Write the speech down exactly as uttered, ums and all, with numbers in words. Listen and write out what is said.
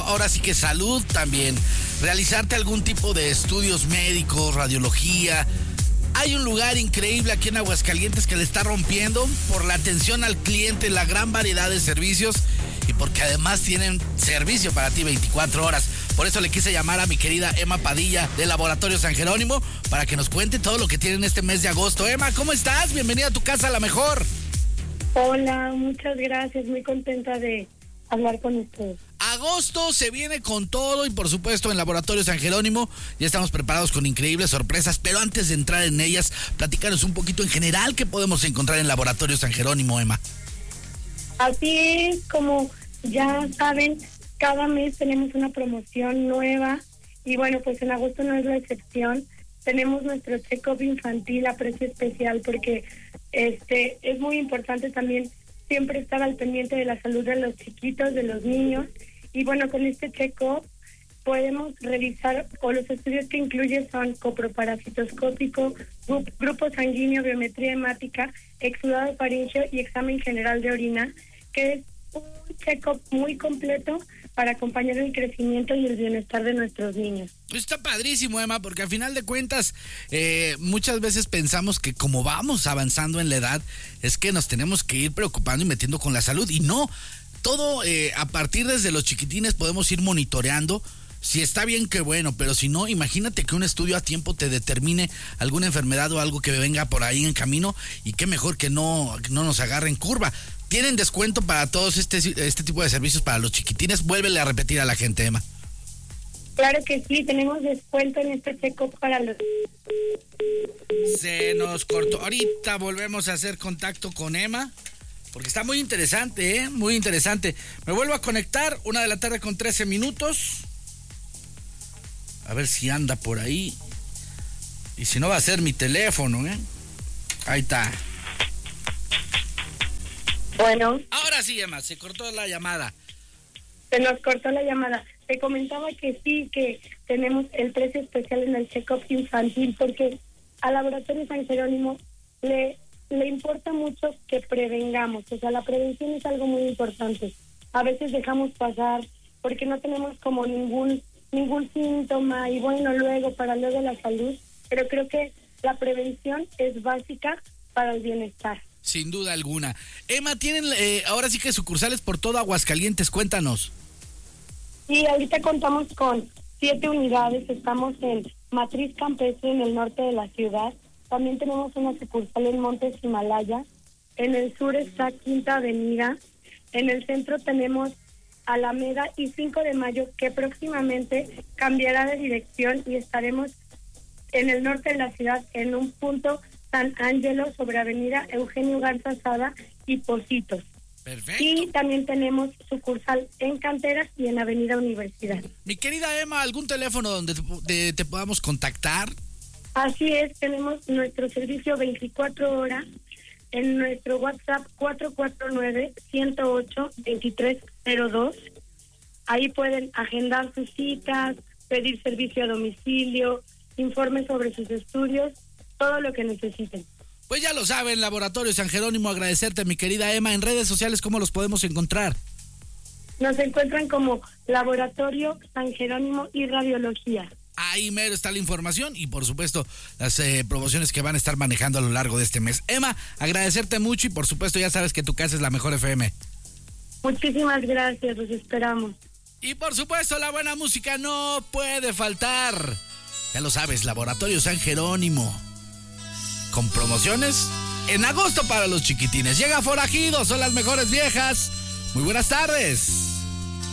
ahora sí que salud también. Realizarte algún tipo de estudios médicos, radiología. Hay un lugar increíble aquí en Aguascalientes que le está rompiendo por la atención al cliente, la gran variedad de servicios y porque además tienen servicio para ti veinticuatro horas. Por eso le quise llamar a mi querida Emma Padilla de Laboratorio San Jerónimo para que nos cuente todo lo que tienen este mes de agosto. Emma, ¿cómo estás? Bienvenida a tu casa, la mejor. Hola, muchas gracias. Muy contenta de hablar con ustedes. Agosto se viene con todo y por supuesto en Laboratorio San Jerónimo ya estamos preparados con increíbles sorpresas, pero antes de entrar en ellas, platícanos un poquito en general qué podemos encontrar en Laboratorio San Jerónimo, Emma. Así es, como ya saben, cada mes tenemos una promoción nueva y bueno, pues en agosto no es la excepción. Tenemos nuestro check-up infantil a precio especial porque este es muy importante también siempre estar al pendiente de la salud de los chiquitos, de los niños. Y bueno, con este check-up podemos revisar, o los estudios que incluye son coproparasitoscópico, grup, grupo sanguíneo, biometría hemática, exudado faríngeo y examen general de orina, que es un check-up muy completo para acompañar el crecimiento y el bienestar de nuestros niños. Está padrísimo, Emma, porque al final de cuentas eh, muchas veces pensamos que como vamos avanzando en la edad es que nos tenemos que ir preocupando y metiendo con la salud, y no, todo eh, a partir desde los chiquitines podemos ir monitoreando. Si está bien, qué bueno, pero si no, imagínate que un estudio a tiempo te determine alguna enfermedad o algo que venga por ahí en camino, y qué mejor que no, que no nos agarre en curva. ¿Tienen descuento para todos este, este tipo de servicios para los chiquitines? Vuélvele a repetir a la gente, Emma. Claro que sí, tenemos descuento en este check-up para los... Se nos cortó. Ahorita volvemos a hacer contacto con Emma, porque está muy interesante, ¿eh? Muy interesante. Me vuelvo a conectar, una de la tarde con trece minutos. A ver si anda por ahí. Y si no va a ser mi teléfono, ¿eh? Ahí está. Bueno. Ahora sí, Emma, se cortó la llamada. Se nos cortó la llamada. Te comentaba que sí, que tenemos el precio especial en el check-up infantil, porque al Laboratorio San Jerónimo le, le importa mucho que prevengamos. O sea, la prevención es algo muy importante. A veces dejamos pasar porque no tenemos como ningún ningún síntoma y bueno, luego para luego la salud, pero creo que la prevención es básica para el bienestar. Sin duda alguna. Emma, tienen eh, ahora sí que sucursales por todo Aguascalientes, cuéntanos. Sí, ahorita contamos con siete unidades, estamos en Matriz Campestre, en el norte de la ciudad. También tenemos una sucursal en Montes Himalaya. En el sur está Quinta Avenida. En el centro tenemos Alameda y cinco de mayo, que próximamente cambiará de dirección y estaremos en el norte de la ciudad, en un punto San Ángelo sobre Avenida Eugenio Garza Sada y Pocitos. Perfecto. Y también tenemos sucursal en Canteras y en Avenida Universidad. Mi querida Emma, ¿algún teléfono donde te, te, te podamos contactar? Así es, tenemos nuestro servicio veinticuatro horas en nuestro WhatsApp cuatro cuatro nueve, uno cero ocho, dos tres cero dos. Ahí pueden agendar sus citas, pedir servicio a domicilio, informes sobre sus estudios, todo lo que necesiten. Pues ya lo saben, Laboratorio San Jerónimo, agradecerte, mi querida Emma. En redes sociales, ¿cómo los podemos encontrar? Nos encuentran como Laboratorio San Jerónimo y Radiología. Ahí mero está la información y por supuesto las eh, promociones que van a estar manejando a lo largo de este mes. Emma, agradecerte mucho y por supuesto ya sabes que tu casa es la mejor F M. Muchísimas gracias, los esperamos. Y por supuesto la buena música no puede faltar. Ya lo sabes, Laboratorio San Jerónimo. Con promociones en agosto para los chiquitines. Llega Forajidos, son las mejores viejas. Muy buenas tardes.